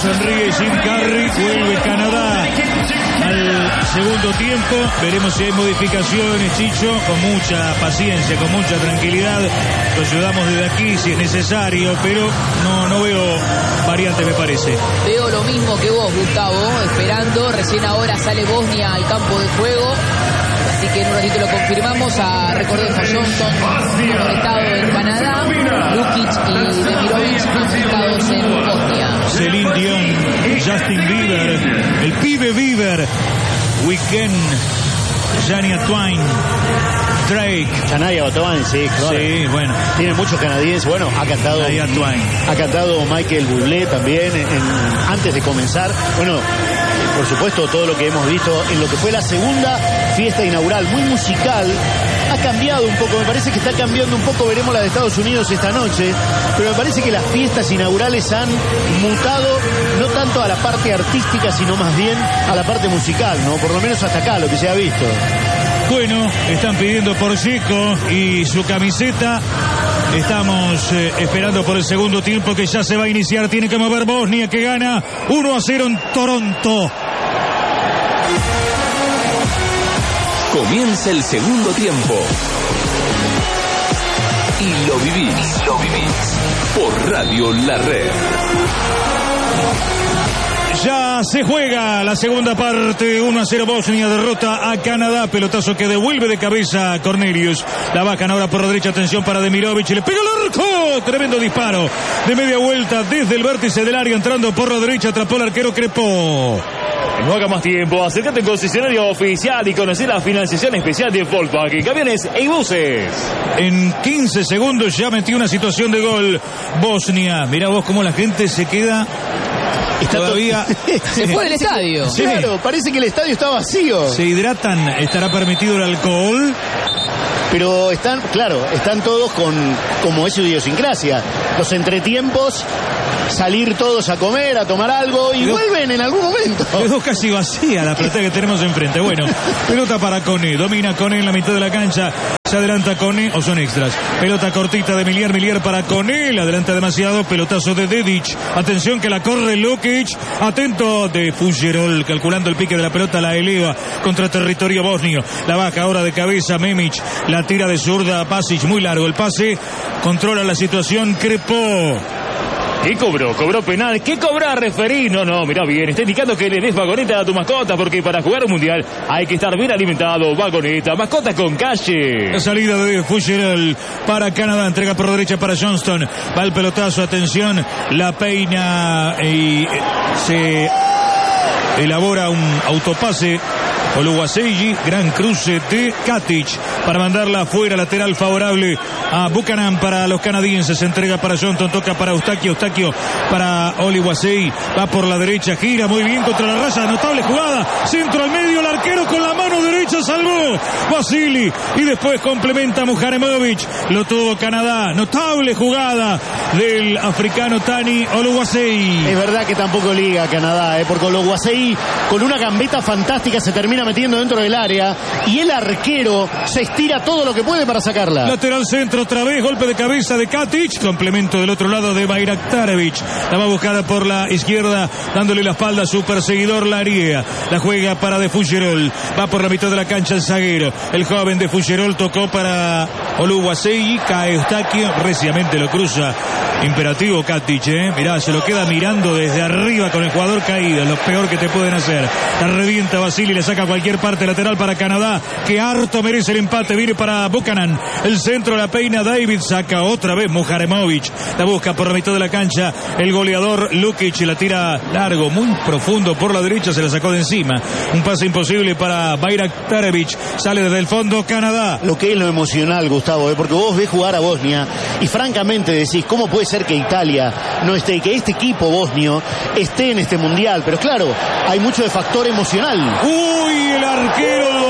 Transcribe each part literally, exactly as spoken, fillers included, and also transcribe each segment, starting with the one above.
sonríe Jim Carrey. Vuelve Canadá al segundo tiempo. Veremos si hay modificaciones, Chicho. Con mucha paciencia, con mucha tranquilidad. Lo ayudamos desde aquí si es necesario, pero no, no veo variante, me parece. Veo lo mismo que vos, Gustavo, esperando. Recién ahora sale Bosnia al campo de juego. Así que en un ratito lo confirmamos. A recordemos, Johnston conectado en Canadá, Lukic y Demirovic conectados en Bosnia. Celine Dion, Justin Bieber, el pibe Bieber, Weekend, Shania Twain, Drake, Shania Twain, sí, claro. Sí, bueno. Tiene muchos canadienses. Bueno, ha cantado Shania Twain. Ha cantado Michael Bublé también en, en, antes de comenzar. Bueno, por supuesto, todo lo que hemos visto en lo que fue la segunda fiesta inaugural, muy musical. Ha cambiado un poco, me parece que está cambiando un poco. Veremos la de Estados Unidos esta noche, pero me parece que las fiestas inaugurales han mutado no tanto a la parte artística, sino más bien a la parte musical, ¿no? Por lo menos hasta acá, lo que se ha visto. Bueno, están pidiendo por Zico y su camiseta. Estamos eh, esperando por el segundo tiempo que ya se va a iniciar. Tiene que mover Bosnia, que gana uno a cero en Toronto. Comienza el segundo tiempo. Y lo vivís, lo vivís por Radio La Red. Ya se juega la segunda parte. Uno a cero Bosnia, derrota a Canadá. Pelotazo que devuelve de cabeza a Cornelius. La bajan ahora por la derecha, atención para Demirovic. Y le pega el arco. Tremendo disparo de media vuelta desde el vértice del área, entrando por la derecha. Atrapó el arquero Crepó. No haga más tiempo, acércate al concesionario oficial y conocer la financiación especial de Volkswagen, camiones y buses. En quince segundos ya metió una situación de gol Bosnia. Mirá vos cómo la gente se queda Está todavía. Se fue del estadio. Sí. Claro, parece que el estadio está vacío. Se hidratan, estará permitido el alcohol. Pero están, claro, están todos con, como es su idiosincrasia, los entretiempos, salir todos a comer, a tomar algo y Quedó, vuelven en algún momento. Quedó casi vacía la platea que tenemos enfrente. Bueno, pelota para Cone, domina Cone en la mitad de la cancha, se adelanta Cone, o son extras. Pelota cortita de Miliar, Miliar para Cone, la adelanta demasiado, pelotazo de Dedic, atención que la corre Lukic, atento de Fugerol, calculando el pique de la pelota, la eleva contra territorio bosnio, la baja ahora de cabeza Memic, la tira de zurda Basic, muy largo el pase, controla la situación Crepó. ¿Qué cobró? ¿Cobró penal? ¿Qué cobró referí? No, no, mirá bien, está indicando que le des vagoneta a tu mascota, porque para jugar un mundial hay que estar bien alimentado. Vagoneta, mascota con calle. La salida de Fugerol para Canadá, entrega por derecha para Johnston, va el pelotazo, atención, la peina y se elabora un autopase. Oluwaseyi, gran cruce de Katic para mandarla afuera, lateral favorable a Buchanan para los canadienses, entrega para Johnston, toca para Eustaquio, Eustaquio para Oluwaseyi, va por la derecha, gira muy bien contra la raya, notable jugada, centro al medio, el arquero con la mano derecha salvó Vasili y después complementa Muharemovic, lo tuvo Canadá, notable jugada del africano Tani Oluwaseyi. Es verdad que tampoco liga Canadá, ¿eh? Porque Oluwaseyi con una gambeta fantástica se termina metiendo dentro del área y el arquero se estira todo lo que puede para sacarla. Lateral centro otra vez, golpe de cabeza de Katic, complemento del otro lado de Bayraktarevic, la va buscada por la izquierda, dándole la espalda a su perseguidor Laria, la juega para de Fugerol, va por la mitad de la cancha el zaguero, el joven de Fugerol tocó para Oluwaseyi, cae Eustaquio, reciamente lo cruza, imperativo Katic, eh, mirá, se lo queda mirando desde arriba con el jugador caído, lo peor que te pueden hacer, la revienta Vasili, le saca cualquier parte, lateral para Canadá, que harto merece el empate, viene para Buchanan, el centro, la peina David, saca otra vez Muharemovic, la busca por la mitad de la cancha, el goleador Lukic, la tira largo, muy profundo por la derecha, se la sacó de encima, un pase imposible para Bayraktarevic, sale desde el fondo Canadá. Lo que es lo emocional, Gustavo, ¿eh? Porque vos ves jugar a Bosnia y francamente decís, ¿cómo puede ser que Italia no esté, que este equipo bosnio esté en este mundial? Pero claro, hay mucho de factor emocional. Uy, el arquero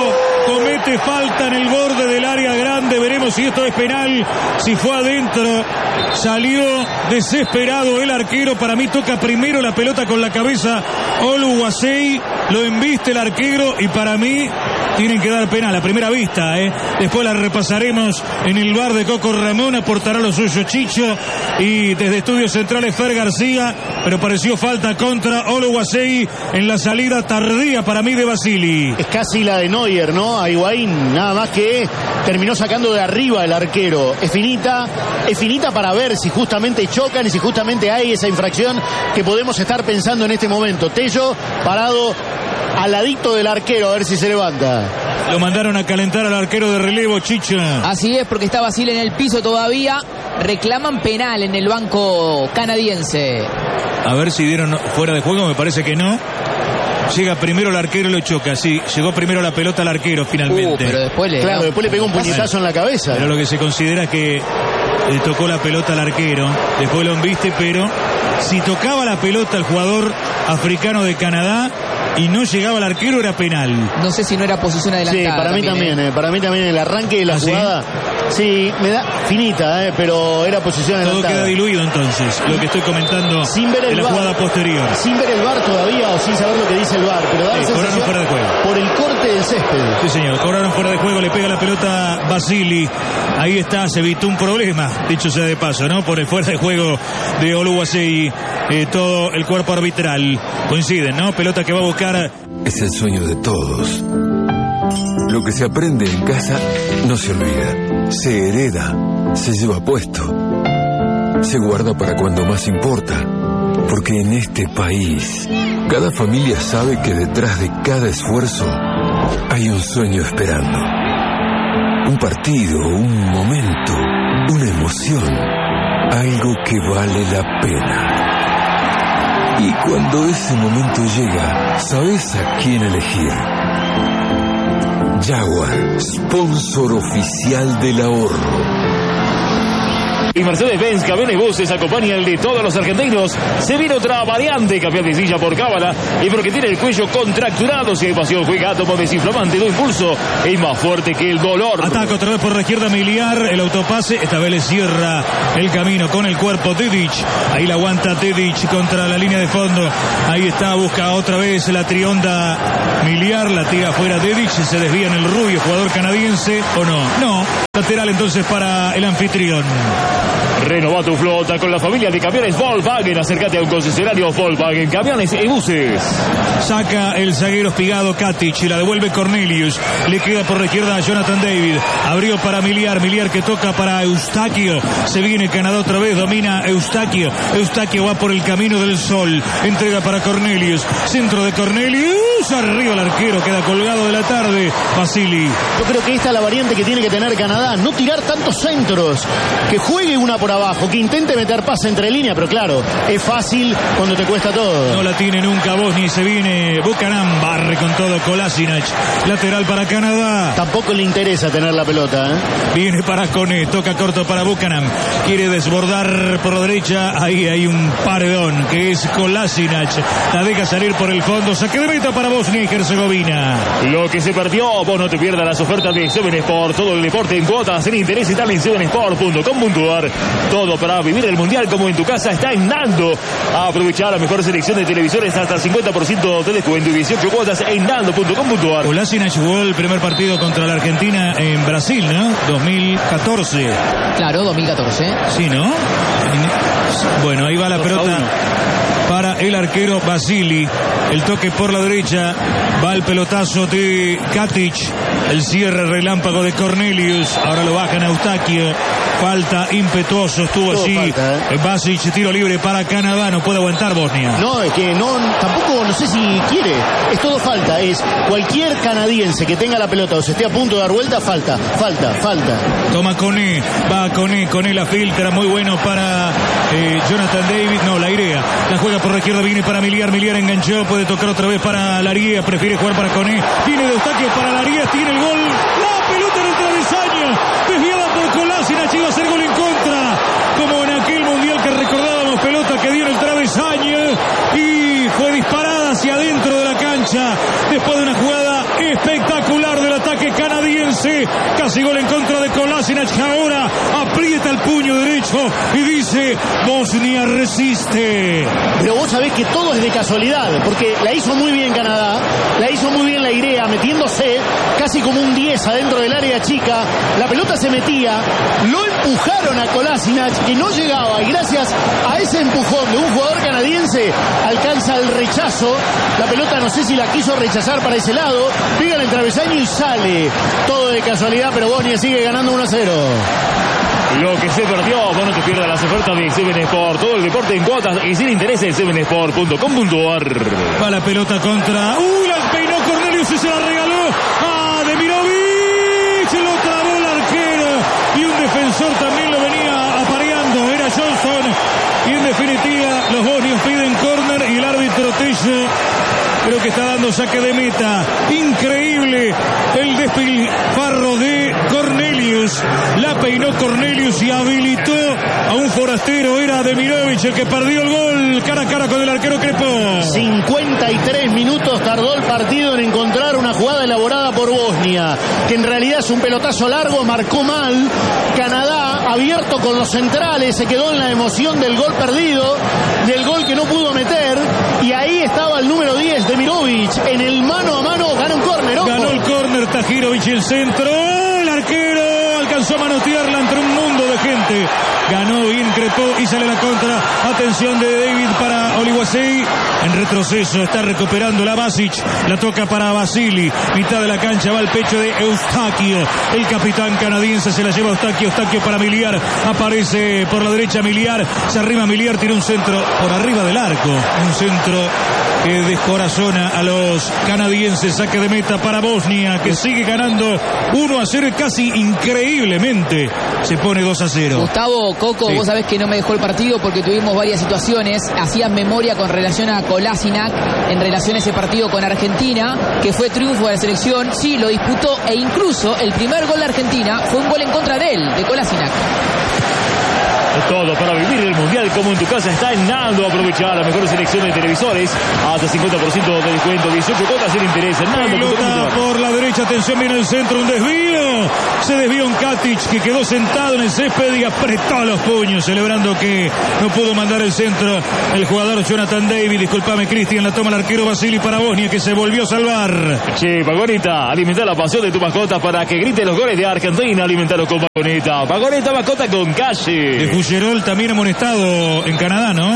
comete falta en el borde del área grande. Veremos si esto es penal, si fue adentro. Salió desesperado el arquero. Para mí toca primero la pelota con la cabeza Oluwasei, lo embiste el arquero y para mí tienen que dar penal a primera vista, ¿eh? Después la repasaremos en el bar de Coco Ramón, aportará lo suyo Chicho y desde Estudios Centrales Fer García, pero pareció falta contra Oluwasei en la salida tardía para mí de Basili. Es casi la de Neuer, ¿no? A Higuaín, nada más que terminó sacando de arriba el arquero. Es finita, es finita para ver si justamente chocan y si justamente hay esa infracción que podemos estar pensando en este momento. Tello parado al ladito del arquero, a ver si se levanta. Lo mandaron a calentar al arquero de relevo, Chicho. Así es, porque está Basile en el piso todavía. Reclaman penal en el banco canadiense. A ver si dieron fuera de juego, me parece que no. Llega primero el arquero y lo choca, sí. Llegó primero la pelota al arquero finalmente. Uh, pero después le... Claro, después le pegó un puñetazo en la cabeza. Pero lo que se considera es que le tocó la pelota al arquero. Después lo embiste, pero si tocaba la pelota al jugador africano de Canadá y no llegaba al arquero, era penal. No sé si no era posición adelantada. Sí, para mí también, también eh. para mí también el arranque de la ¿Ah, jugada. Sí? sí, me da finita, eh, pero era posición Todo adelantada. queda diluido entonces, lo que estoy comentando sin ver el de la V A R, jugada posterior. Sin ver el V A R todavía o sin saber lo que dice el V A R, pero da la Sí, cobraron sensación fuera de juego. por el corte del césped. Sí, señor, cobraron fuera de juego, le pega la pelota Basili. Ahí está, se evitó un problema, dicho sea de paso, ¿no? Por el fuera de juego de Oluwasei, eh, todo el cuerpo arbitral. Coinciden, ¿no? Pelota que va a buscar. Es el sueño de todos. Lo que se aprende en casa no se olvida, se hereda, se lleva puesto, se guarda para cuando más importa, porque en este país cada familia sabe que detrás de cada esfuerzo hay un sueño esperando. Un partido, un momento, una emoción, algo que vale la pena. Y cuando ese momento llega, ¿sabes a quién elegir? Jaguar, sponsor oficial del ahorro. Y Mercedes-Benz Camiones Buses acompaña el de todos los argentinos. Se viene otra variante, campeón de silla por cábala. Y porque tiene el cuello contracturado, si hay pasión, juega átomo desinflamante, do impulso. Es más fuerte que el dolor. Ataca otra vez por la izquierda Miliar, el autopase. Esta vez le cierra el camino con el cuerpo Tedic. Ahí la aguanta Tedic contra la línea de fondo. Ahí está, busca otra vez la trionda Miliar. La tira afuera Tedic. Se desvía en el rubio, jugador canadiense. ¿O no? No. Lateral entonces para el anfitrión. Renova tu flota con la familia de camiones Volkswagen. Acércate a un concesionario Volkswagen, camiones y buses. Saca el zaguero espigado Katic y la devuelve Cornelius. Le queda por la izquierda a Jonathan David. Abrió para Miliar. Miliar que toca para Eustaquio. Se viene Canadá otra vez. Domina Eustaquio. Eustaquio va por el camino del sol. Entrega para Cornelius. Centro de Cornelius. Arriba el arquero. Queda colgado de la tarde. Basili. Yo creo que esta es la variante que tiene que tener Canadá. No tirar tantos centros. Que juegue una por abajo. Que intente meter pase entre líneas. Pero claro, es fácil cuando te cuesta todo. No la tiene nunca Bosnia. Se viene Buchanan. Barre con todo Kolasinac. Lateral para Canadá. Tampoco le interesa tener la pelota, ¿eh? Viene para Koné. Toca corto para Buchanan. Quiere desbordar por la derecha. Ahí hay un paredón que es Kolasinac. La deja salir por el fondo. Saque de meta para Bosnia y Herzegovina. Lo que se perdió, vos no te pierdas las ofertas de Seven Sport. Todo el deporte en cuotas, en interés y tal en seven sport punto com punto ar. Todo para vivir el mundial como en tu casa está en Nando. A aprovechar la mejor selección de televisores hasta cincuenta por ciento de descuento y dieciocho cuotas en nando punto com punto ar. Kolasinac jugó el primer partido contra la Argentina en Brasil, ¿no? dos mil catorce. Claro, dos mil catorce. Sí, ¿no? Bueno, ahí va la pelota para el arquero Basili. El toque por la derecha. Va el pelotazo de Katic. El cierre relámpago de Cornelius. Ahora lo bajan a Eustaquio. Falta impetuoso. Estuvo Todo allí. falta, ¿eh? Basic, tiro libre para Canadá. No puede aguantar Bosnia. No, es que no, tampoco, no sé si quiere. Es todo falta. Es cualquier canadiense que tenga la pelota o se esté a punto de dar vuelta, falta, falta, falta. Toma Koné, va Koné, Koné la filtra, muy bueno para eh, Jonathan David, no, la airea, la juega por la izquierda, viene para Miliar, Miliar enganchó, puede tocar otra vez para Laría, prefiere jugar para Koné, viene de Eustaquio para Laría, tiene el gol, la pelota en el travesaño, desviada por Kolasinac, iba a hacer gol en contra, como en aquel mundial que recordábamos, pelota que dio en el travesaño y fue disparada hacia adentro de la cancha, después de una jugada espectacular del ataque canadiense. Casi gol en contra de Kolasinac, que ahora aprieta el puño derecho y dice: Bosnia resiste. Pero vos sabés que todo es de casualidad, porque la hizo muy bien Canadá, la hizo muy bien la Irea, metiéndose casi como un diez adentro del área chica. La pelota se metía, lo empujaron a Kolasinac, que no llegaba, y gracias a ese empujón de un jugador canadiense alcanza el rechazo. La pelota no sé si la quiso rechazar para ese lado, pega en el travesaño y sale. Todo de casualidad, pero Bosnia sigue ganando uno a cero. Lo que se perdió, vos no te pierdas las ofertas de Seven Sport. Todo el deporte en cuotas y sin intereses. seven sport punto com punto a r. Va la pelota contra... ¡Uh! La peinó Cornelius y se la regaló a Demirovic. Lo trabó el arquero y un defensor también lo venía apareando. Era Johnson. Y en definitiva, los bosnios piden córner y el árbitro Tello creo que está dando saque de meta. Increíble el despilfarro de Cornelius. La peinó Cornelius y habilitó a un forastero. Era Demirovic el que perdió el gol cara a cara con el arquero Crepó. cincuenta y tres minutos tardó el partido en encontrar una jugada elaborada por Bosnia, que en realidad es un pelotazo largo, marcó mal. Canadá, abierto con los centrales, se quedó en la emoción del gol perdido, del gol que no pudo meter, y ahí estaba el número diez, Demirovic, en el mano a mano, gana un córner. Ganó el córner Tahirovic, el centro, el arquero alcanzó a manotearla entre un mundo de gente. Ganó bien Crepó y sale la contra. Atención de David para Oliwasei. En retroceso está recuperando la Basic. La toca para Vasili. Mitad de la cancha va al pecho de Eustaquio. El capitán canadiense se la lleva Eustaquio. Eustaquio para Miliar. Aparece por la derecha Miliar. Se arrima Miliar. Tira un centro por arriba del arco. Un centro que descorazona a los canadienses. Saque de meta para Bosnia, que sigue ganando uno a cero, casi increíblemente se pone dos a cero. Gustavo, Coco, sí. Vos sabés que no me dejó el partido porque tuvimos varias situaciones. Hacían memoria con relación a Kolasinac, en relación a ese partido con Argentina, que fue triunfo de la selección. Sí, lo disputó, e incluso el primer gol de Argentina fue un gol en contra de él, de Kolasinac. Todo para vivir el mundial como en tu casa está en Nando. Aprovecha la mejor selección de televisores hasta cincuenta por ciento de descuento, dieciocho cuotas sin interés en Nando. Pelota por la derecha, atención, viene el centro, un desvío. Se desvió un Katic que quedó sentado en el césped y apretó los puños, celebrando que no pudo mandar el centro el jugador Jonathan David. Disculpame, Cristian, la toma el arquero Vasili para Bosnia, que se volvió a salvar. Che, Pagoneta, alimenta la pasión de tu mascota para que grite los goles de Argentina. Alimentalo con Pagoneta. Pagoneta, mascota con calle. Fuggerol también amonestado en Canadá, ¿no?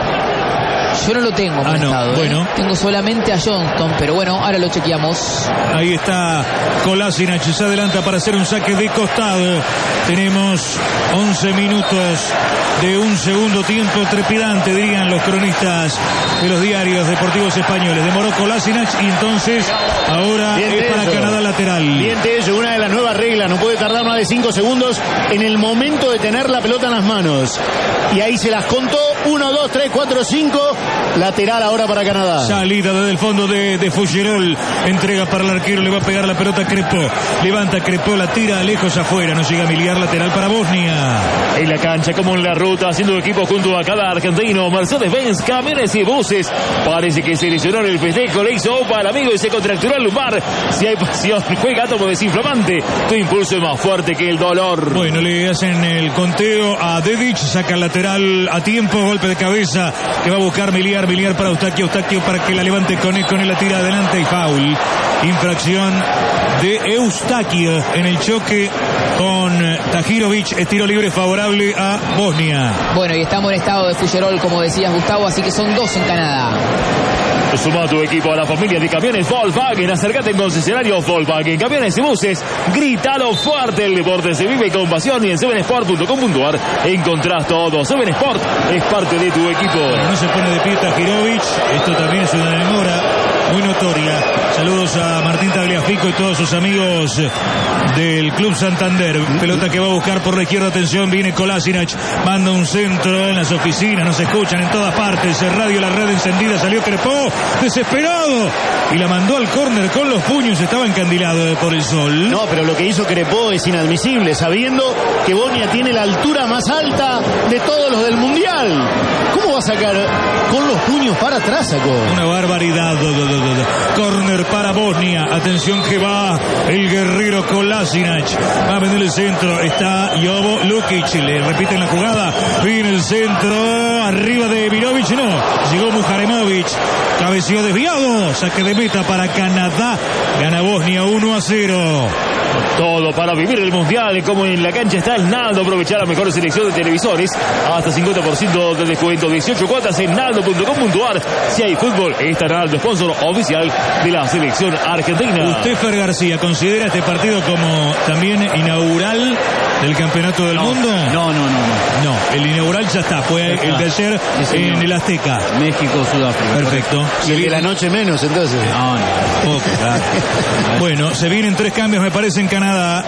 Yo no lo tengo amonestado. Ah, no. Bueno. ¿eh? Tengo solamente a Johnston, pero bueno, ahora lo chequeamos. Ahí está Kolasinac, se adelanta para hacer un saque de costado. Tenemos once minutos de un segundo tiempo trepidante, dirían los cronistas de los diarios deportivos españoles. Demoró Kolasinac y entonces ahora bien es para ello. Canadá lateral. Bien de ello, una de las nuevas reglas, no puede tardar más de cinco segundos en el momento de tener la pelota en las manos. Y ahí se las contó, uno, dos, tres, cuatro, cinco, lateral ahora para Canadá. Salida desde el fondo de, de Fuggerol, entrega para el arquero, le va a pegar la pelota a Crepó. Levanta Crepó, la tira lejos afuera, no llega a Miliar, lateral para Bosnia. En la cancha como en la ruta, haciendo equipo junto a cada argentino, Mercedes-Benz, camiones y buses. Parece que se lesionó en el festejo, le hizo opa al amigo y se contracturó el lumbar. Si hay pasión, juega como desinflamante. Tu impulso es más fuerte que el dolor. Bueno, le hacen el conteo a Dedic, saca el lateral a tiempo, golpe de cabeza que va a buscar Miliar, Miliar para Eustaquio, Eustaquio para que la levante con él, con él la tira adelante y foul. Infracción de Eustaquio en el choque con Tahirovic, estilo libre favorable a Bosnia. Bueno, y está amonestado de Fuggerol, como decías, Gustavo, así que son dos en Canadá. Suma a tu equipo a la familia de camiones Volkswagen. Acércate en concesionario Volkswagen, camiones y buses. Grítalo fuerte. El deporte se vive con pasión y en seven sport punto com punto a r encontrás todo. Seven Sport es parte de tu equipo. Bueno, no se pone de pie Tahirovic. Esto también es una demora muy notoria. Saludos a Martín Tagliafico y todos sus amigos del Club Santander. Pelota que va a buscar por la izquierda. Atención, viene Kolasinac. Manda un centro en las oficinas. Nos escuchan en todas partes. El radio, la red encendida. Salió Crepó. Desesperado. Y la mandó al córner con los puños. Estaba encandilado por el sol. No, pero lo que hizo Crepó es inadmisible, sabiendo que Bosnia tiene la altura más alta de todos los del Mundial. ¿Cómo vas sacar con los puños para atrás, sacó. Una barbaridad. Corner para Bosnia. Atención que va el guerrero Kolasinac. Va a venir el centro. Está Jovo Lukic. Le repiten la jugada. Viene el centro. Arriba de Mirovic. No. Llegó Muharemovic. Cabeció desviado. Saque de meta para Canadá. Gana Bosnia uno a cero. Todo para vivir el mundial, como en la cancha está el Naldo. Aprovechar la mejor selección de televisores, hasta cincuenta por ciento de descuento, dieciocho cuotas en naldo punto com punto ar. Si hay fútbol, está Naldo, sponsor oficial de la selección argentina. ¿Usted, Fer García, considera este partido como también inaugural del campeonato del no, mundo? No, no, no, no. No, el inaugural ya está, fue está. el de ayer sí, en el Azteca. México, Sudáfrica. Perfecto. Y el de la noche menos, entonces. No, no. Oh, claro. Bueno, se vienen tres cambios, me parece, en Canadá.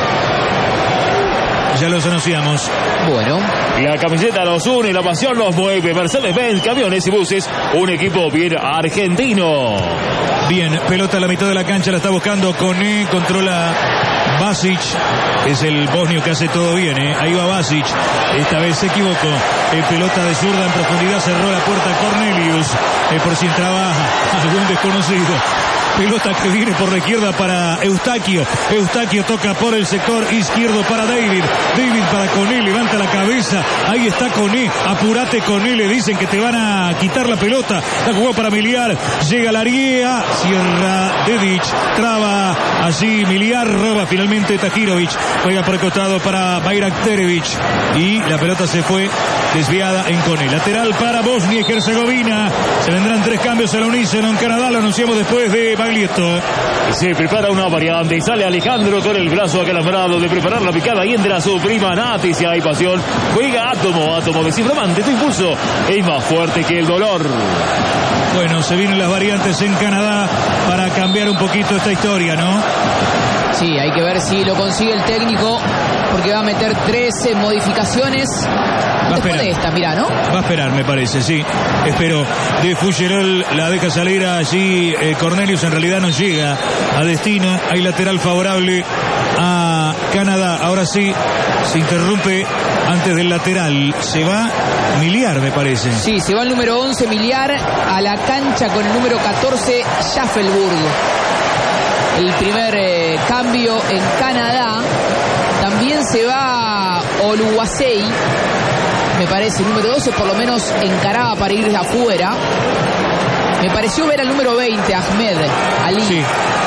Ya los anunciamos. Bueno. La camiseta los une, la pasión los mueve. Mercedes-Benz, camiones y buses, un equipo bien argentino. Bien, pelota a la mitad de la cancha, la está buscando Koné, controla Basic, es el bosnio que hace todo bien, ¿eh? Ahí va Basic, esta vez se equivocó. Eh, pelota de zurda en profundidad, cerró la puerta Cornelius, eh, por si entraba algún desconocido. Pelota que viene por la izquierda para Eustaquio. Eustaquio toca por el sector izquierdo para David. David para Koné, levanta la cabeza. Ahí está Koné. Apurate, Koné. Le dicen que te van a quitar la pelota. La jugó para Miliar. Llega Laría. Cierra Dedic. Traba allí Miliar. Roba finalmente Tahirovic. Juega por el costado para Bayraktarevic. Y la pelota se fue desviada en Koné. Lateral para Bosnia y Herzegovina. Se vendrán tres cambios al unísono en Canadá. Lo anunciamos después de Se prepara una variante y sale Alejandro con el brazo acalambrado de preparar la picada y entra su prima Nati. Si hay pasión, juega Átomo. Átomo desinflamante, tu impulso es más fuerte que el dolor. Bueno, se vienen las variantes en Canadá para cambiar un poquito esta historia, ¿no? Sí, hay que ver si lo consigue el técnico, porque va a meter trece modificaciones. Va a esperar. De esta, mirá, ¿no? Va a esperar, me parece, sí. Espero. De Fuggerol la deja salir allí. Eh, Cornelius en realidad no llega a destino. Hay lateral favorable a Canadá. Ahora sí, se interrumpe antes del lateral. Se va Miliar, me parece. Sí, se va el número once, Miliar, a la cancha con el número catorce, Schaffelburg. El primer eh, cambio en Canadá. También se va Oluwasei, me parece, el número doce, por lo menos encaraba para ir de afuera. Me pareció ver al número veinte, Ahmed Ali. Sí.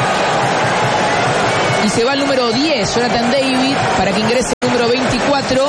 Y se va el número diez, Jonathan David, para que ingrese el número veinticuatro.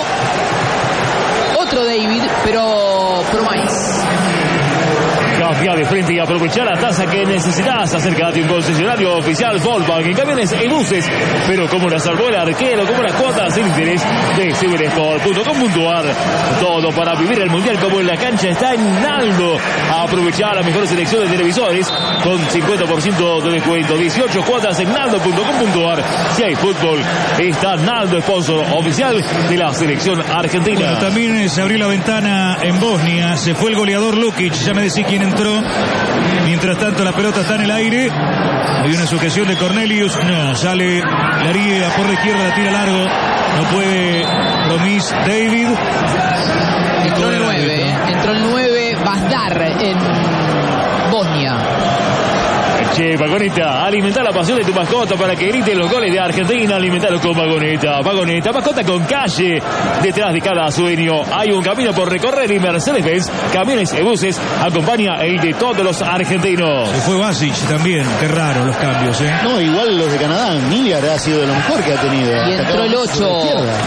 Otro David, pero Promais. Cambia de frente y aprovechar la tasa que necesitas. Acércate a un concesionario oficial Volkswagen, camiones y buses. Pero como la salvó el arquero, como las cuotas sin interés de Cibersport punto com punto ar. Todo para vivir el mundial como en la cancha está en Naldo. Aprovechar la mejor selección de televisores con cincuenta por ciento de descuento. dieciocho cuotas en naldo punto com punto ar. Si hay fútbol, está Naldo, sponsor oficial de la selección argentina. Bueno, también se abrió la ventana en Bosnia. Se fue el goleador Lukic. Ya me decís quién entró. Mientras tanto la pelota está en el aire. Hay una sujeción de Cornelius. No, sale Laría por la izquierda, la tira largo. No puede Promis David. Entró el nueve, eh. entró el nueve Bazdar en Bosnia. Che, Vagoneta, alimenta la pasión de tu mascota para que griten los goles de Argentina. Alimentalo con Vagoneta. Vagoneta, mascota con calle. Detrás de cada sueño hay un camino por recorrer y Mercedes-Benz, camiones y buses, acompaña el de todos los argentinos. Se fue Basic también. Qué raro los cambios, ¿eh? No, igual los de Canadá. Miliar ha sido de lo mejor que ha tenido. Y entró el ocho.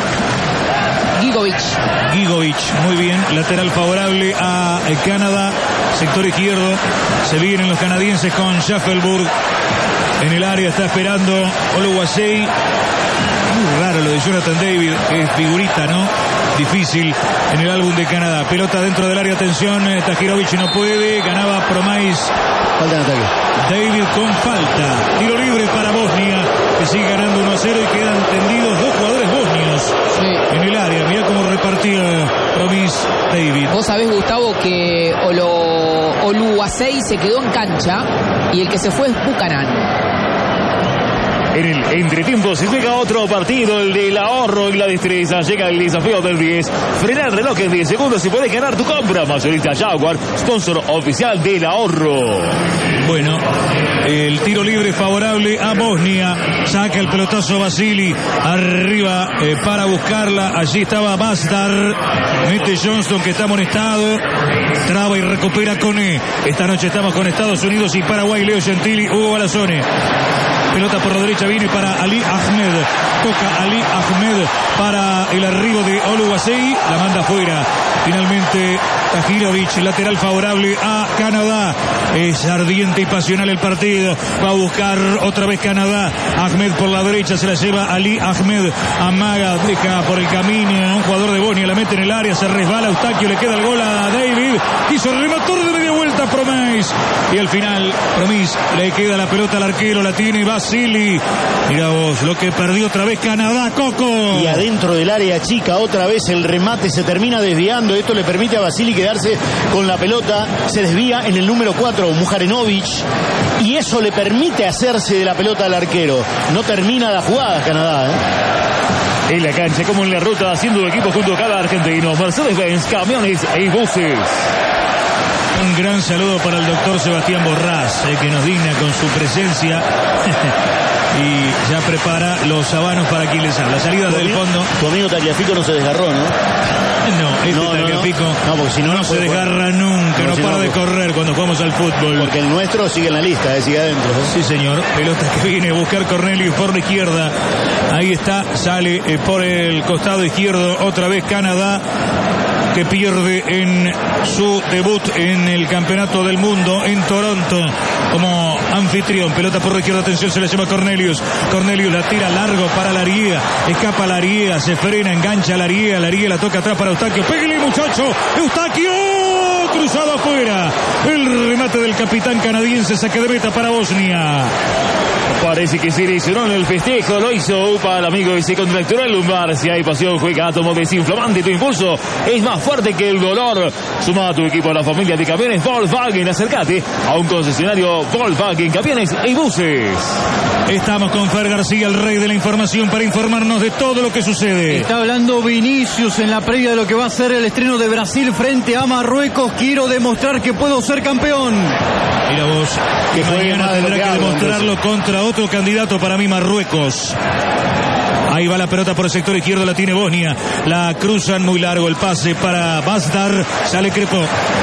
Gigovic. Gigovic, muy bien. Lateral favorable a Canadá. Sector izquierdo. Se vienen los canadienses con Schaffelburg. En el área está esperando Oluwasei. Muy raro lo de Jonathan David, que es figurita, ¿no? Difícil en el álbum de Canadá. Pelota dentro del área, atención. Tahirovic no puede. Ganaba Promais. Falta en ataque. David con falta. Tiro libre para Bosnia, que sigue ganando uno a cero y quedan tendidos dos jugadores bosnios sí. en el área. Mirá cómo repartía Promis David. Vos sabés, Gustavo, que Olo, Oluwasei se quedó en cancha y el que se fue es Buchanan. En el entretiempo se juega otro partido, el del ahorro y la destreza. Llega el desafío del diez. Frena el reloj en diez segundos y puedes ganar tu compra. Mayorista Jaguar, sponsor oficial del ahorro. Bueno, el tiro libre favorable a Bosnia. Saca el pelotazo Vasili. Arriba eh, para buscarla. Allí estaba Bastar. Mete Johnston, que está amonestado. Traba y recupera Cone. Esta noche estamos con Estados Unidos y Paraguay. Leo Gentili, Hugo Balazone. Pelota por la derecha, viene para Ali Ahmed. Toca Ali Ahmed para el arribo de Oluwasei. La manda afuera. Finalmente Tahirovic, lateral favorable a Canadá. Es ardiente y pasional el partido. Va a buscar otra vez Canadá. Ahmed por la derecha, se la lleva Ali Ahmed. Amaga, deja por el camino un jugador de Bosnia, la mete en el área, se resbala Eustaquio, le queda el gol a David. Hizo el remator de media vuelta Promis. Y al final Promis le queda la pelota al arquero, la tiene Vasili. Mira vos, lo que perdió otra vez Canadá, Coco. Y adentro del área chica otra vez el remate se termina desviando. Esto le permite a Vasili quedarse con la pelota. Se desvía en el número cuatro, Mujarenovic. Y eso le permite hacerse de la pelota al arquero. No termina la jugada Canadá, ¿eh? En la cancha como en la ruta, haciendo equipo junto a cada argentino. Mercedes-Benz, camiones y buses. Un gran saludo para el doctor Sebastián Borrás, eh, que nos digna con su presencia. Y ya prepara los sabanos para quien les habla. Salida del fondo. Tu amigo Tagliafico no se desgarró, ¿no? No, este no, Tagliafico no, no. No, porque si no, no, no se puede desgarra jugar. nunca, No, no si para no, de correr cuando jugamos al fútbol. Porque el nuestro sigue en la lista, eh, sigue adentro. ¿eh? Sí, señor. Pelota que viene a buscar Cornelius por la izquierda. Ahí está, sale eh, por el costado izquierdo otra vez Canadá, que pierde en su debut en el Campeonato del Mundo en Toronto como anfitrión. Pelota por la izquierda, atención, se la lleva Cornelius. Cornelius la tira largo para Lariega. Escapa Lariega, se frena, engancha Lariega. Lariega la toca atrás para Eustaquio. ¡Pégale, muchacho! ¡Eustaquio! Cruzado afuera. El remate del capitán canadiense, saque de meta para Bosnia. Parece que se lesionó en el festejo, lo hizo para el amigo y se contracturó el lumbar. Si hay pasión, juega átomo desinflamante. Tu impulso es más fuerte que el dolor. Suma a tu equipo a la familia de camiones Volkswagen. Acércate a un concesionario Volkswagen, camiones y buses. Estamos con Fer García, el rey de la información, para informarnos de todo lo que sucede. Está hablando Vinicius en la previa de lo que va a ser el estreno de Brasil frente a Marruecos. Quiero demostrar que puedo ser campeón. Mira vos, que mañana tendrá que demostrarlo contra otro candidato, para mí Marruecos. Ahí va la pelota por el sector izquierdo, la tiene Bosnia. La cruzan muy largo, el pase para Bastar. Sale Crepó.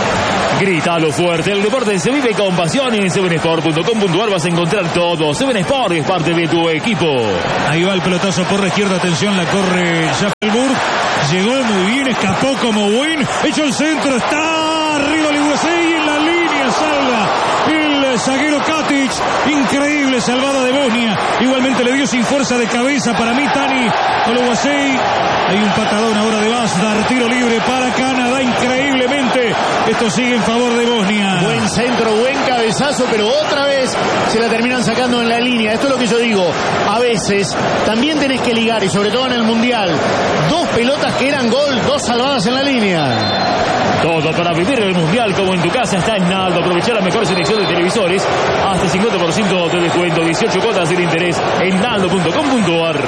Grítalo fuerte, el deporte se vive con pasión. En seven sport punto com punto a r vas a encontrar todo. Seven Sport es parte de tu equipo. Ahí va el pelotazo por la izquierda, atención, la corre Schaffelburg. Llegó muy bien, escapó como buen. Hecho el centro, está arriba el U S A y en la línea salva el zaguero Katic. Increíble salvada de Bosnia. Igualmente le dio sin fuerza de cabeza para mí Tani Oluwasei. Hay un patadón ahora de Bastar. Tiro libre para Canadá. Increíblemente esto sigue en favor de Bosnia. Buen centro, buen cabezazo, pero otra vez se la terminan sacando en la línea. Esto es lo que yo digo. A veces también tenés que ligar, y sobre todo en el Mundial. Dos pelotas que eran gol, dos salvadas en la línea. Todo para vivir el Mundial como en tu casa está en Naldo. Aprovechar la mejor selección de televisores. Hasta cincuenta por ciento de descuento, dieciocho cuotas sin interés en naldo punto com punto a r.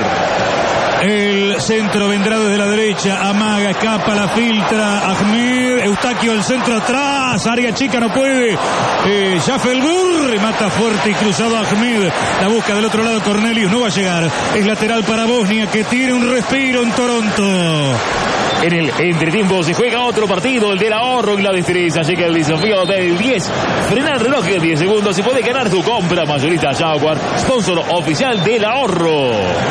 El centro vendrá desde la derecha. Amaga, escapa, la filtra. Ahmed, Eustaquio, el centro atrás. Área chica, no puede. Eh, Schaffelburg remata fuerte y cruzado Ahmed. La busca del otro lado Cornelius. No va a llegar. Es lateral para Bosnia, que tiene un respiro en Toronto. En el entretiempo se juega otro partido, el del ahorro y la destreza. Llega el desafío del diez. Frena el reloj en diez segundos y puede ganar tu compra. Mayorista Jaguar, sponsor oficial del ahorro.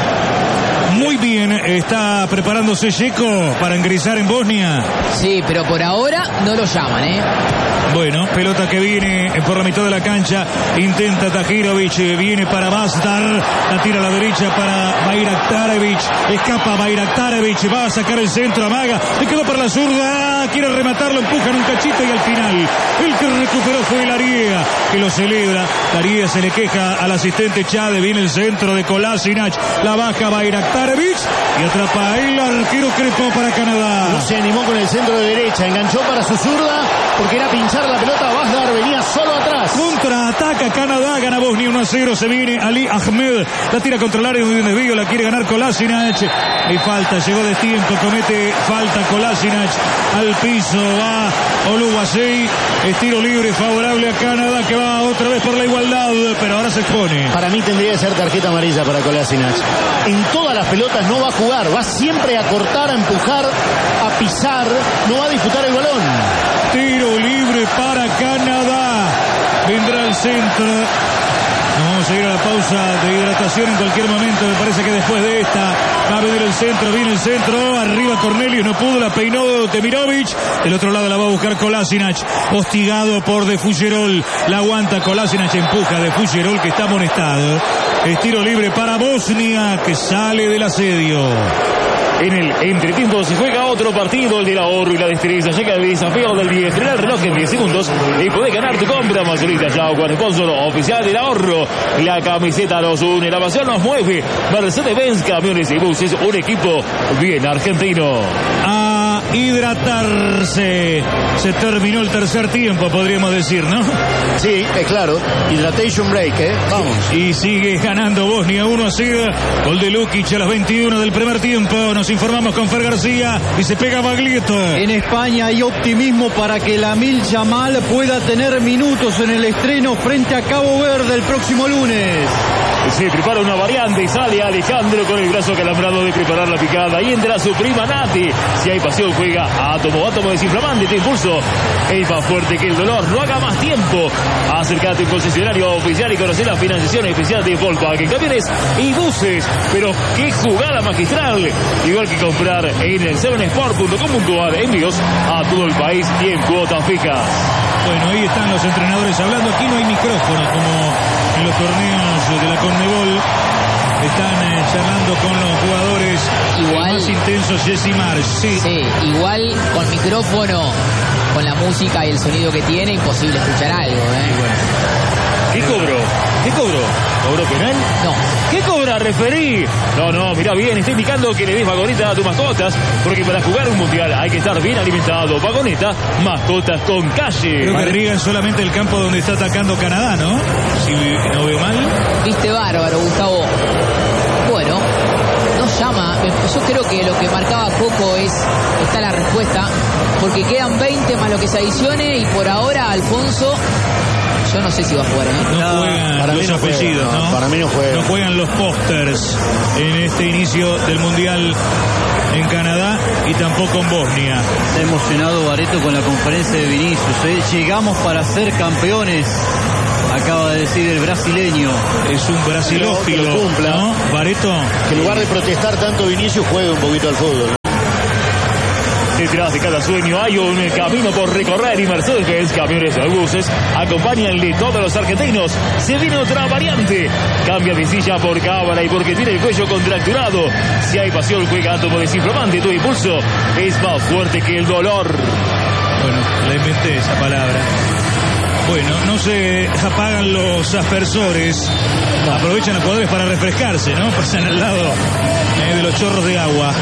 Muy bien, está preparándose Checo para ingresar en Bosnia. Sí, pero por ahora no lo llaman, ¿eh? Bueno, pelota que viene por la mitad de la cancha. Intenta Tahirovic, viene para Bastar. La tira a la derecha para Bayraktarevic. Escapa Bayraktarevic, va a sacar el centro, amaga. Le quedó para la zurda, quiere rematarlo, empujan un cachito y al final el que recuperó fue Lariega, que lo celebra. Lariega se le queja al asistente Chade. Viene el centro de Kolasinac. La baja Bayraktarevic y atrapa el arquero Crepó para Canadá. No se animó con el centro de derecha, enganchó para su zurda porque era pinchar la pelota. Bastar venía solo atrás. Contraataca Canadá, gana Bosnia uno a cero. Se viene Ali Ahmed, la tira contra el área de un desvío, la quiere ganar Kolasinac. Hay falta, llegó de tiempo, comete falta Kolasinac. Al piso va Oluwaseyi. Estilo libre favorable a Canadá, que va otra vez por la igualdad, pero ahora se expone. Para mí tendría que ser tarjeta amarilla para Kolasinac. En todas las pelotas no va a jugar, va siempre a cortar, a empujar, a pisar, no va a disputar el balón. Tiro libre para Canadá. Vendrá el centro. Nos vamos a ir a la pausa de hidratación en cualquier momento. Me parece que después de esta va a venir el centro. Viene el centro. Arriba Cornelius. No pudo. La peinó Demirovic. Del otro lado la va a buscar Kolasinac. Hostigado por De Fuggerol. La aguanta Kolasinac. Empuja De Fuggerol, que está amonestado. Estiro libre para Bosnia, que sale del asedio. En el entretiempo se juega otro partido, el del ahorro y la destreza. Llega el desafío del diez. Frena el reloj en diez segundos y podés ganar tu compra. Mayorita Chao, con sponsor oficial del ahorro. La camiseta nos une, la pasión nos mueve. Mercedes-Benz, camiones y buses, un equipo bien argentino. A hidratarse. Se terminó el tercer tiempo, podríamos decir, ¿no? Sí, es claro. Hydration break, ¿eh? Vamos. Y sigue ganando Bosnia uno a cero. Gol de Lukic a las veintiuno del primer tiempo. Nos informamos con Fer García y se pega Baglietto. En España hay optimismo para que Lamil Yamal pueda tener minutos en el estreno frente a Cabo Verde el próximo lunes. Se prepara una variante y sale Alejandro con el brazo calambrado de preparar la picada. Y entra su prima Nati. Si hay pasión, juega átomo, átomo desinflamante, te impulso. Es más fuerte que el dolor. No haga más tiempo. Acércate a un concesionario oficial y conocer la financiación especial de Volkswagen. Camiones y buses. Pero qué jugada magistral. Igual que comprar en el seven sport punto com punto a r. Envíos a todo el país y en cuotas fijas. Bueno, ahí están los entrenadores hablando. Aquí no hay micrófono como en los torneos de la Conmebol. Están eh, charlando con los jugadores. Igual, el más intenso, Jesse Marsh. Sí. sí, igual con micrófono, con la música y el sonido que tiene, imposible escuchar algo, ¿eh? Bueno. ¿Qué cobró? ¿Qué cobró? ¿Cobró penal? No. ¿Qué cobra, referí? No, no, mirá bien, está indicando que le des vagoneta a tus mascotas, porque para jugar un mundial hay que estar bien alimentado. Vagoneta, mascotas con calle. Creo que riegan solamente el campo donde está atacando Canadá, ¿no? Si no veo mal. Viste bárbaro, Gustavo. Bueno, nos llama. Yo creo que lo que marcaba Coco es, está la respuesta, porque quedan veinte más lo que se adicione y por ahora Alfonso... Yo no sé si va a jugar, ¿eh? No, no juegan para los mí no apellidos, juega, ¿no? ¿no? Para mí no juegan. No juegan los pósters en este inicio del Mundial en Canadá y tampoco en Bosnia. Está emocionado Bareto con la conferencia de Vinicius, ¿eh? Llegamos para ser campeones. Acaba de decir el brasileño. Es un brasilófilo, que cumpla, ¿no? Bareto. Que en lugar de protestar tanto Vinicius, juegue un poquito al fútbol. Detrás de cada sueño hay un camino por recorrer y Mercedes-Benz, camiones y buses, acompáñanle todos los argentinos. Se viene otra variante. Cambia de silla por cámara y porque tiene el cuello contracturado. Si hay pasión, juega átomo desinflamante. Tu impulso es más fuerte que el dolor. Bueno, le inventé esa palabra. Bueno, no se apagan los aspersores. Aprovechan los jugadores para refrescarse, ¿no? Pasan al lado eh, de los chorros de agua.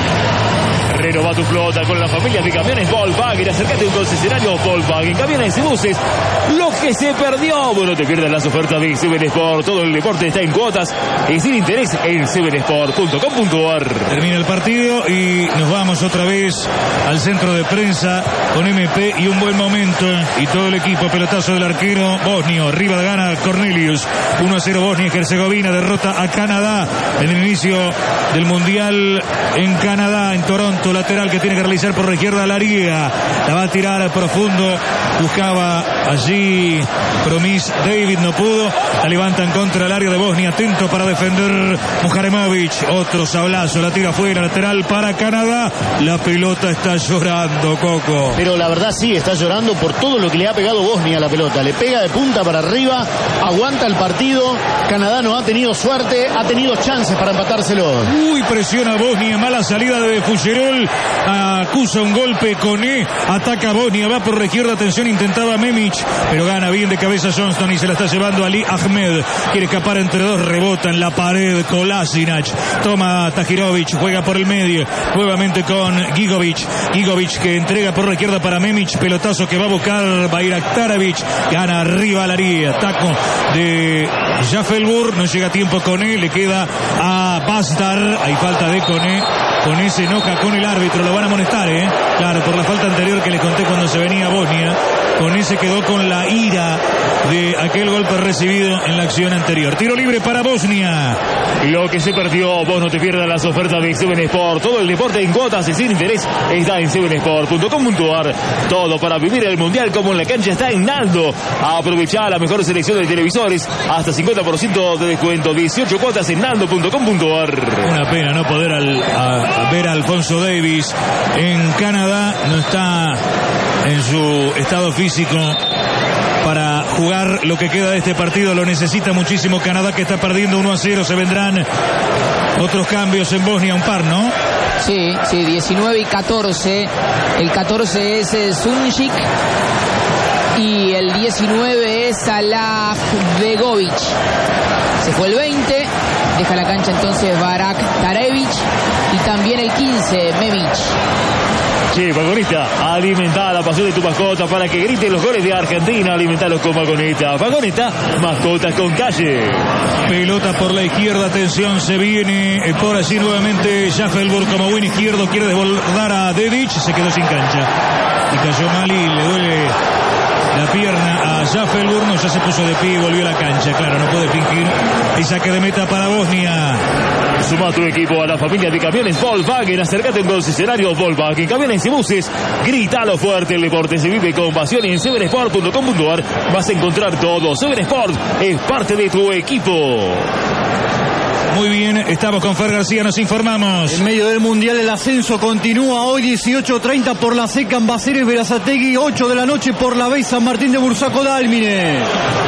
Renova tu flota con la familia de camiones Volkswagen. Acércate a un concesionario Volkswagen, camiones y buses. Lo que se perdió. Bueno, te pierdas las ofertas de Seven Sport. Todo el deporte está en cuotas y sin interés en seven sport punto com punto a r. Termina el partido y nos vamos otra vez al centro de prensa con M P y un buen momento. Y todo el equipo, pelotazo del arquero bosnio. Arriba gana Cornelius. uno a cero Bosnia y Herzegovina. Derrota a Canadá en el inicio del Mundial en Canadá, en Toronto. Lateral que tiene que realizar por la izquierda Laría. La va a tirar profundo. Buscaba allí Promis David, no pudo. La levantan contra el área de Bosnia. Atento para defender Muharemovic. Otro sablazo. La tira fuera. Lateral para Canadá. La pelota está llorando, Coco. Pero la verdad sí, está llorando por todo lo que le ha pegado Bosnia a la pelota. Le pega de punta para arriba. Aguanta el partido. Canadá no ha tenido suerte. Ha tenido chances para empatárselo. Uy, presiona Bosnia. Mala salida de Fuggerol. Fujirol, acusa un golpe, Koné, ataca Bosnia, va por la izquierda, atención, intentaba Memic, pero gana bien de cabeza Johnston y se la está llevando Ali Ahmed, quiere escapar entre dos, rebota en la pared Kolasinac, toma Tahirovic, juega por el medio, nuevamente con Gigovic, Gigovic que entrega por la izquierda para Memic, pelotazo que va a buscar Bayraktarevic, gana arriba Laría, taco de Jaffelburg, no llega a tiempo Koné, le queda a Bastar, hay falta de Koné, Koné se enoja con el árbitro, lo van a amonestar, ¿eh? Claro, por la falta anterior que le conté cuando se venía a Bosnia, Koné se quedó con la ira de aquel golpe recibido en la acción anterior. Tiro libre para Bosnia. Lo que se perdió, vos no te pierdas las ofertas de Seven Sport. Todo el deporte en cuotas y sin interés está en seven sport punto com punto a r. Todo para vivir el mundial como en la cancha está en Naldo. Aprovechá la mejor selección de televisores, hasta cincuenta por ciento de descuento, dieciocho cuotas en naldo punto com punto a r. Una pena no poder al, a, a ver a Alfonso Davies en Canadá, no está en su estado físico para jugar lo que queda de este partido, lo necesita muchísimo Canadá, que está perdiendo uno a cero, se vendrán otros cambios en Bosnia, un par, ¿no? Sí, sí, diecinueve y catorce, el catorce es eh, Sunjic y el diecinueve es Salah Begovic, se fue el veinte, deja la cancha entonces Bayraktarevic y también el quince, Memic. Che, Vagoneta, alimenta la pasión de tu mascota para que griten los goles de Argentina. Alimentalos con Vagoneta. Vagoneta, mascotas con calle. Pelota por la izquierda, atención, se viene por allí nuevamente Jaffelburg como buen izquierdo, quiere desbordar a Dedic, se quedó sin cancha. Y cayó mal y le duele la pierna a Jaffelburg, no, ya se puso de pie y volvió a la cancha, claro, no puede fingir. Y saque de meta para Bosnia. Suma tu equipo a la familia de camiones Volkswagen. Acércate a un concesionario Volkswagen, camiones y buses. Grítalo fuerte, el deporte se vive con pasión. Y en seven sport punto com punto a r vas a encontrar todo. Seven Sport es parte de tu equipo. Muy bien, estamos con Fer García, nos informamos. En medio del Mundial el ascenso continúa hoy dieciocho treinta por la C, Cambaceres, Berazategui, ocho de la noche por la B, San Martín de Bursaco, Dálmine.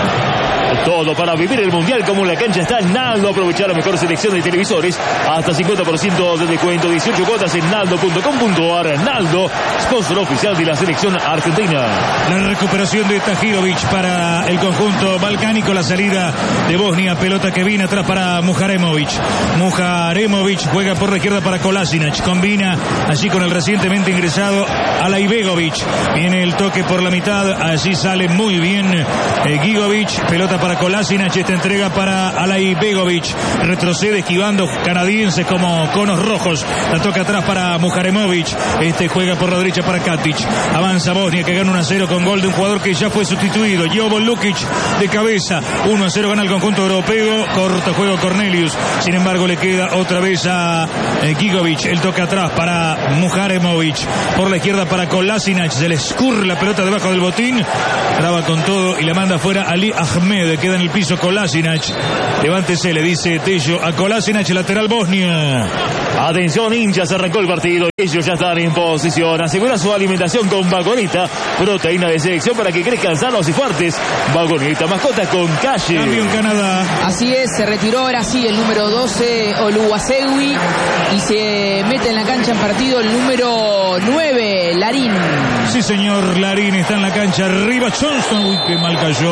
Todo para vivir el mundial como en la cancha está en Naldo. Aprovechar la mejor selección de televisores, hasta cincuenta por ciento de descuento, dieciocho cuotas en naldo punto com punto a r. Naldo, sponsor oficial de la selección argentina. La recuperación de Tahirovic para el conjunto balcánico, la salida de Bosnia, pelota que viene atrás para Muharemovic. Muharemovic juega por la izquierda para Kolasinac, combina allí con el recientemente ingresado Alaibegovic. Viene el toque por la mitad, allí sale muy bien eh, Gigovic, pelota para Kolasinac, esta entrega para Alaibegovic, retrocede esquivando canadienses como conos rojos, la toca atrás para Muharemovic, este juega por la derecha para Katic, avanza Bosnia que gana uno a cero con gol de un jugador que ya fue sustituido, Jovo Lukic de cabeza, uno a cero gana el conjunto europeo, corta juego Cornelius, sin embargo le queda otra vez a eh, Gigovic, el toque atrás para Muharemovic, por la izquierda para Kolasinac, se le escurre la pelota debajo del botín, traba con todo y la manda fuera Ali Ahmed, queda en el piso Kolasinac, levántese, le dice Tello a Kolasinac, lateral Bosnia. Atención hinchas, arrancó el partido, ellos ya están en posición, asegura su alimentación con Vagoneta, proteína de selección para que crezcan sanos y fuertes. Vagoneta, mascotas con calle. Cambio en Canadá. Así es, se retiró ahora sí el número doce Oluwasewi y se mete en la cancha en partido el número nueve Larín. Sí señor, Larín está en la cancha arriba, Johnston, uy que mal cayó,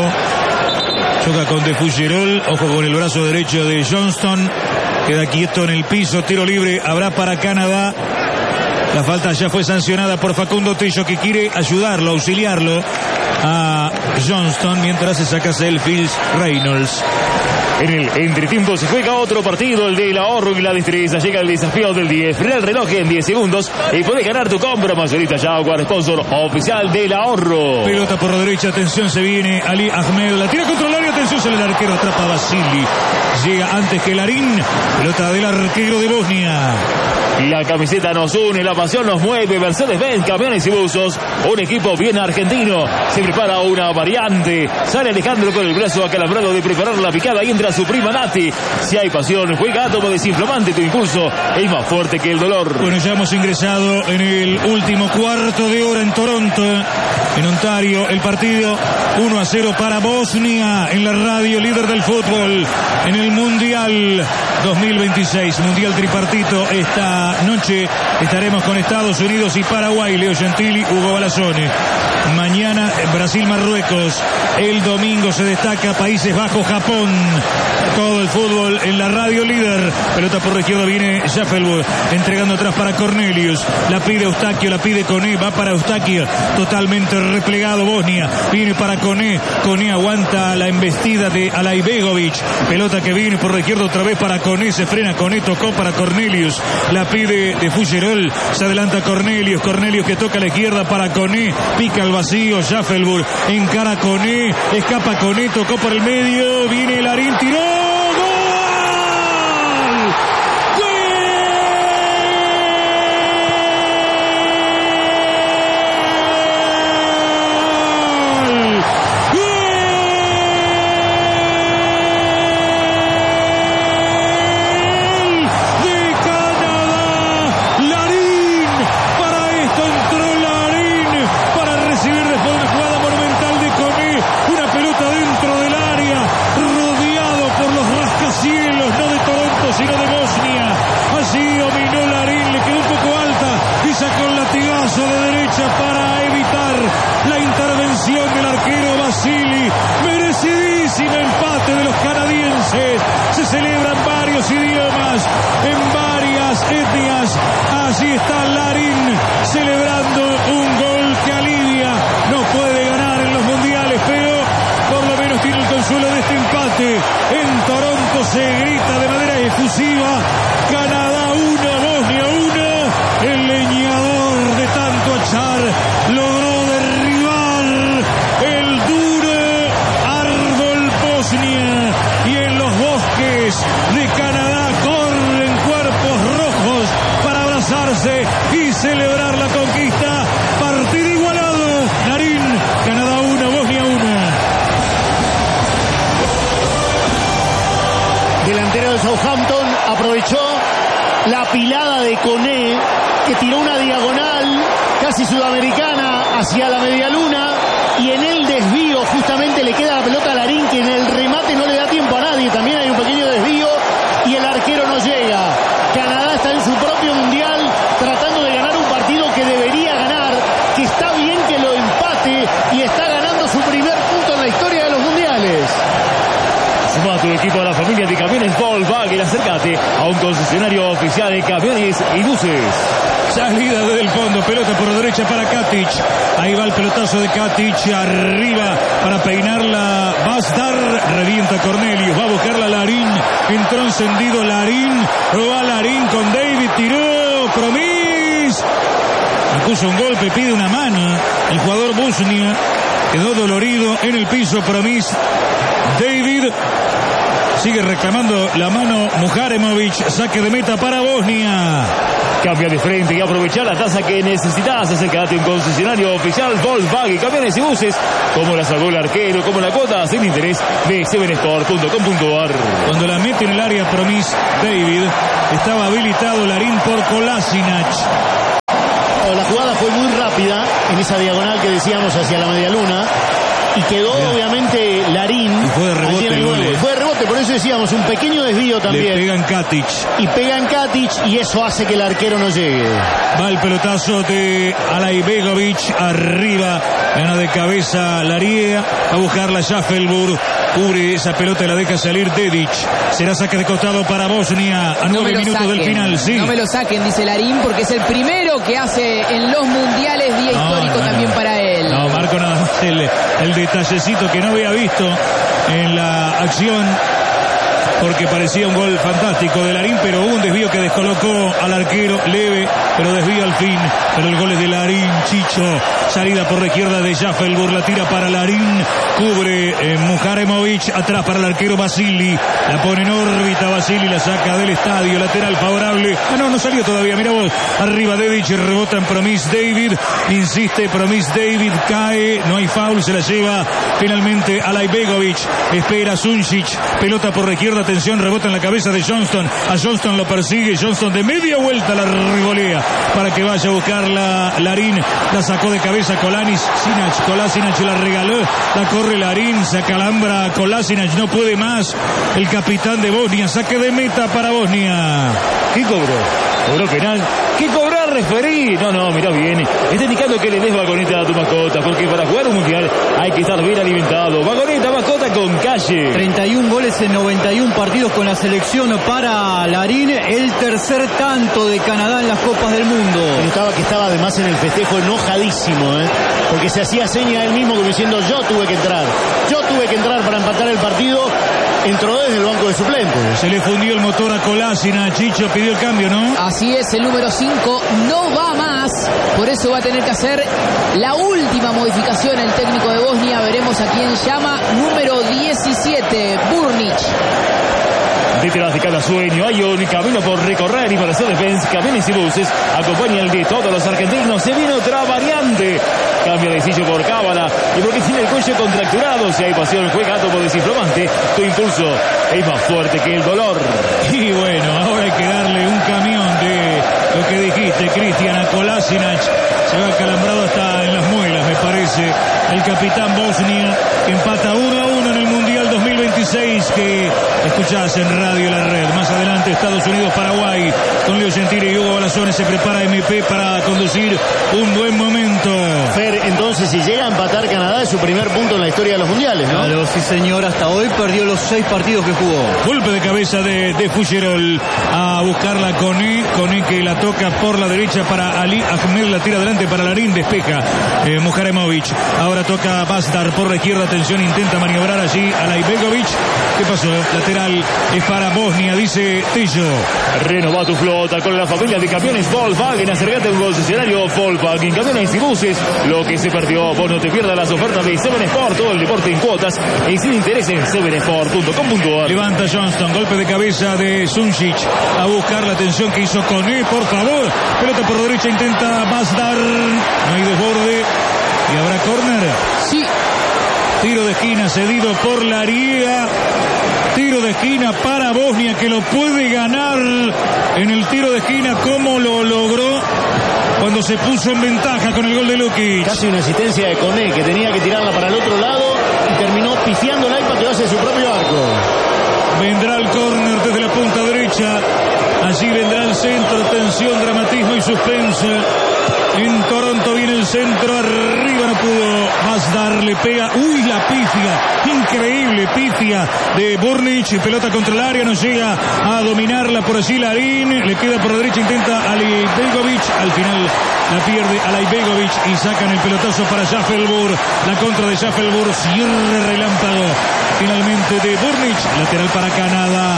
choca con De Fuggerol, ojo con el brazo derecho de Johnston, queda quieto en el piso, tiro libre habrá para Canadá. La falta ya fue sancionada por Facundo Tello, que quiere ayudarlo, auxiliarlo a Johnston mientras se saca Selfies Reynolds. En el entretiempo se juega otro partido, el del ahorro y la destreza. Llega el desafío del diez. Frena el reloj en diez segundos y podés ganar tu compra. Mayorista Jaguar, sponsor oficial del ahorro. Pelota por la derecha, atención, se viene Ali Ahmed. La tira contra el área, atención, sale el arquero, atrapa a Basili. Llega antes que Larín. Pelota del arquero de Bosnia. La camiseta nos une, la pasión nos mueve. Mercedes-Benz, camiones y buzos. Un equipo bien argentino. Se prepara una variante. Sale Alejandro con el brazo acalambrado de preparar la picada y entra su prima Nati. Si hay pasión, juega átomo desinflamante. Tu impulso es más fuerte que el dolor. Bueno, ya hemos ingresado en el último cuarto de hora en Toronto, en Ontario. El partido uno a cero para Bosnia en la radio líder del fútbol en el Mundial dos mil veintiséis, Mundial tripartito. Esta noche estaremos con Estados Unidos y Paraguay, Leo Gentili, Hugo Balazone. Mañana Brasil-Marruecos. El domingo se destaca Países Bajos, Japón. Todo el fútbol en la radio líder. Pelota por la izquierda, viene Schaffelburg entregando atrás para Cornelius. La pide Eustaquio, la pide Koné, va para Eustaquio, totalmente replegado Bosnia. Viene para Koné, Koné aguanta la embestida de Alaibegovic. Pelota que viene por la izquierda otra vez para Koné, se frena Koné, tocó para Cornelius. La pide de Fuggerol, se adelanta Cornelius. Cornelius que toca a la izquierda para Koné, pica al vacío, Schaffelburg encara Koné, escapa Koné, tocó por el medio, viene Larín, tiró. Para evitar la intervención del arquero Basili. Merecidísimo empate de los canadienses. Se celebran varios idiomas, en varias etnias. Allí está Larín celebrando un gol que alivia. No puede ganar en los mundiales, pero por lo menos tiene el consuelo de este empate. En Toronto se grita de manera efusiva: Canadá uno, Bosnia uno. El leñador de tanto achar logró derribar el duro árbol Bosnia, y en los bosques de Canadá corren cuerpos rojos para abrazarse y celebrar la conquista. Partido igualado. Larín, Canadá uno, Bosnia uno. Delantero de Southampton aprovechó la pilada de Koné, que tiró una diagonal casi sudamericana hacia la medialuna, y en el desvío justamente le queda la pelota a Larín, que en el remate no le da tiempo a nadie. También hay un pequeño desvío y el arquero no llega. Canadá está en su propio mundial tratando de ganar un partido que debería ganar, que está bien que lo empate, y está ganando su primer punto en la historia de los mundiales. Suma a tu equipo a la familia de camiones Volkswagen, acércate a un concesionario oficial de camiones y buses. Salida desde el fondo, pelota por la derecha para Katic. Ahí va el pelotazo de Katic, arriba para peinarla Bastar, revienta Cornelius, va a buscarla Larín, entró encendido Larín, va Larín con David, tiró, Promis, acusa un golpe, pide una mano, el jugador Bosnia quedó dolorido en el piso. Promis, David sigue reclamando la mano Muharemovic, saque de meta para Bosnia. Cambia de frente y aprovechar la tasa que necesitas. Acércate a un concesionario oficial Volkswagen, camiones y buses, como la salvó el arquero, como la cuota sin interés de seven sport punto com punto a r. Cuando la mete en el área Promis David, estaba habilitado Larín por Kolasinac. La jugada fue muy rápida en esa diagonal que decíamos hacia la medialuna, y quedó Mirá. obviamente Larín. Y fue de rebote el gol. Fue de rebote, por eso decíamos un pequeño desvío también. Le pegan Katic. Y pegan Katic, y eso hace que el arquero no llegue. Va el pelotazo de Alaibegovic, arriba, gana de cabeza Laría, a buscarla Schaffelburg, cubre esa pelota y la deja salir Dedic. Será saque de costado para Bosnia a nueve no minutos saquen, del final. Sí. No me lo saquen, dice Larín, porque es el primero que hace en los mundiales, día no, histórico no, también no. para él. No, Marco, nada más el, el detallecito que no había visto en la acción, porque parecía un gol fantástico de Larín, pero hubo un desvío que descolocó al arquero, leve, pero desvío al fin. Pero el gol es de Larín, Chicho. Salida por la izquierda de Schaffelburg, la tira para Larín, cubre eh, Muharemovic, atrás para el arquero Basili, la pone en órbita Basili, la saca del estadio, lateral favorable. Ah, no, no salió todavía, mira vos, arriba Dedic, rebota en Promis David, insiste Promis David, cae, no hay foul, se la lleva finalmente Alaibegovic, espera Sunčić, pelota por la izquierda izquierda, atención, rebota en la cabeza de Johnston. A Johnston lo persigue, Johnston de media vuelta la revolea para que vaya a buscarla Larín. La sacó de cabeza Kolasinac, Sinac, Kolasinac la regaló, la corre Larín, se acalambra Kolasinac, no puede más. El capitán de Bosnia, saque de meta para Bosnia. ¿Qué cobró? ¿Cobró penal? ¿Qué cobrar, referí? No, no, mira bien. Está indicando que le des vagoneta a tu mascota, porque para jugar un mundial hay que estar bien alimentado. Vagoneta, mascota con calle. treinta y un goles en noventa y un partidos con la selección para Larín. El tercer tanto de Canadá en las Copas del Mundo. Estaba que estaba además en el festejo enojadísimo, ¿eh? Porque se hacía seña él mismo como diciendo: yo tuve que entrar. Yo tuve que entrar para empatar el partido. Entró desde el banco de suplentes. Se le fundió el motor a Kolasinac. Chicho pidió el cambio, ¿no? Así es, el número cinco no va más. Por eso va a tener que hacer la última modificación el técnico de Bosnia. Veremos a quién llama. Número diecisiete, Burnic. Detrás de cada sueño hay un camino por recorrer y para hacer defensa, camiones y buses acompaña el de todos los argentinos. Se viene otra variante. Cambia de sitio por cábala y porque tiene el cuello contracturado. Si hay pasión, juega como desinflamante. Tu impulso es más fuerte que el dolor. Y bueno, ahora hay que darle un camión de lo que dijiste, Cristian, a Kolasinac. Se va acalambrado hasta en las muelas, me parece. El capitán Bosnia, que empata uno a uno en el Mundial dos mil veintiséis, que escuchás en Radio La Red. Más adelante, Estados Unidos-Paraguay, con Leo Gentile y Hugo Balazones. Se prepara M P para conducir un buen momento. Fer, entonces, si llega a empatar Canadá, es su primer punto en la historia de los mundiales, ¿no? Claro, sí señor, hasta hoy perdió los seis partidos que jugó. Golpe de cabeza de, de Fuggerol a buscarla Koné. Koné que la toca por la derecha para Ali Ahmed, la tira adelante para Larín, despeja eh, Muharemovic. Ahora toca Bastar por la izquierda, atención, intenta maniobrar allí a Laibegovic. ¿Qué pasó? Lateral es para Bosnia, dice Tello. Renova tu flota con la familia de camiones Volkswagen. Acercate a un concesionario Volkswagen, camiones y buses. Lo que se perdió, vos no te pierdas las ofertas de Seven Sport, todo el deporte en cuotas y sin interés en seven sport punto com punto ar. Levanta Johnston, golpe de cabeza de Sunčić a buscar la atención que hizo Koné, por favor. Pelota por derecha, intenta Basdar. No hay desborde. Y habrá córner. Sí. Tiro de esquina cedido por Lariega. Tiro de esquina para Bosnia, que lo puede ganar en el tiro de esquina. ¿Cómo lo logró? Cuando se puso en ventaja con el gol de Lukic. Casi una asistencia de Koné, que tenía que tirarla para el otro lado y terminó pifiando el iPad que hace su propio arco. Vendrá el córner desde la punta derecha. Allí vendrá el centro, tensión, dramatismo y suspense. En Toronto viene el centro, arriba no pudo Basdar, le pega, uy, la pifia, increíble pifia de Burnic, pelota contra el área, no llega a dominarla por allí Larín, le queda por la derecha, intenta Alaibegovic, al final la pierde Alaibegovic y sacan el pelotazo para Schaffelburg, la contra de Schaffelburg, cierre relámpago finalmente de Burnic, lateral para Canadá.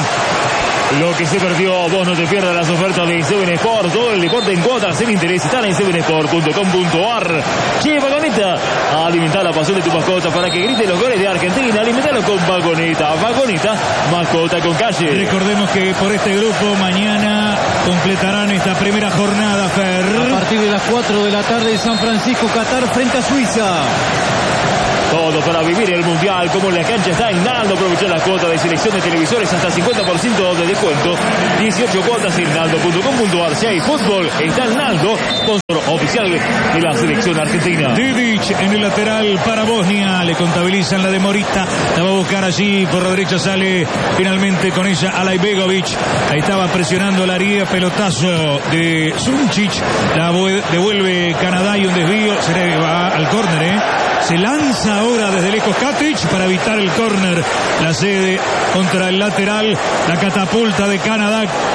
Lo que se perdió, vos no te pierdas las ofertas de Seven Sport, todo el deporte en cuotas sin interés, están en seven sport punto com punto ar. Che, Vagoneta, alimentar la pasión de tu mascota para que grite los goles de Argentina, alimentalo con Vagoneta, Vagoneta, mascota con calle. Recordemos que por este grupo mañana completarán esta primera jornada, Fer. A partir de las cuatro de la tarde en San Francisco, Qatar frente a Suiza. Todo para vivir el mundial, como la cancha está en Naldo. Aprovechar la cuota de selección de televisores hasta cincuenta por ciento de descuento. dieciocho cuotas en naldo punto com punto ar. Si hay fútbol, está en Naldo, sponsor oficial de la selección argentina. Didic en el lateral para Bosnia. Le contabilizan la de Morita. La va a buscar allí. Por la derecha sale finalmente con ella Alaibegovic. Ahí estaba presionando la área. Pelotazo de Sunčić. La devuelve Canadá y un desvío. Se le va al córner, ¿eh? Se lanza ahora desde lejos Katic para evitar el córner. La cede contra el lateral. La catapulta de Canadá.